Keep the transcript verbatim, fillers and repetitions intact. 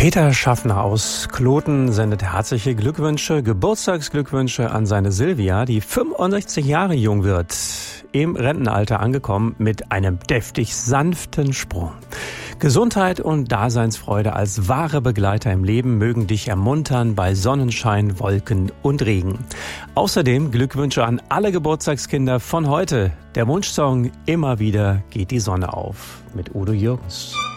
Peter Schaffner aus Kloten sendet herzliche Glückwünsche, Geburtstagsglückwünsche an seine Silvia, die fünfundsechzig Jahre jung wird, im Rentenalter angekommen mit einem deftig sanften Sprung. Gesundheit und Daseinsfreude als wahre Begleiter im Leben mögen dich ermuntern bei Sonnenschein, Wolken und Regen. Außerdem Glückwünsche an alle Geburtstagskinder von heute. Der Wunschsong Immer wieder geht die Sonne auf mit Udo Jürgens.